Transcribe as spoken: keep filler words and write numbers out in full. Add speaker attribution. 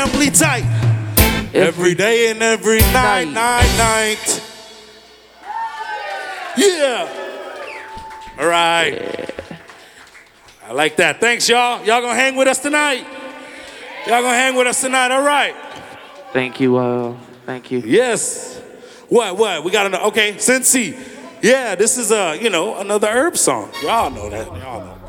Speaker 1: doubly tight. Every, every day and every night, night, night. Yeah. All right. Yeah. I like that. Thanks, y'all. Y'all gonna hang with us tonight? Y'all gonna hang with us tonight? All right.
Speaker 2: Thank you. Uh, thank you.
Speaker 1: Yes. What? What? We got another. Okay, Cincy. Yeah, this is a uh, you know another herb song. Y'all know that. Y'all know.